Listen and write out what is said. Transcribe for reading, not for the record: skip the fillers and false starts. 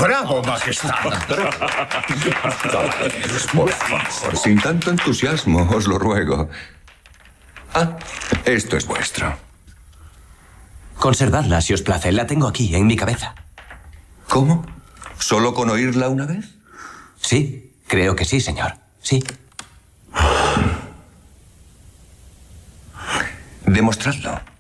¡Bravo, Majestad! Por favor, sin tanto entusiasmo, os lo ruego. Ah, esto es vuestro. Conservadla, si os place. La tengo aquí, en mi cabeza. ¿Cómo? ¿Solo con oírla una vez? Sí, creo que sí, señor. Sí. Demostradlo.